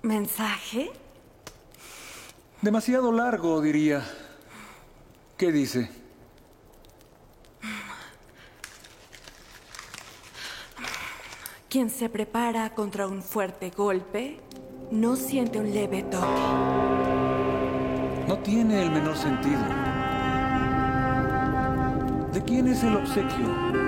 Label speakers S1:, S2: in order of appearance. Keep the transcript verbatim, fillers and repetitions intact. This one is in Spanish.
S1: ¿Mensaje?
S2: Demasiado largo, diría. ¿Qué dice?
S1: Quien se prepara contra un fuerte golpe no siente un leve toque.
S2: No tiene el menor sentido. ¿De quién es el obsequio?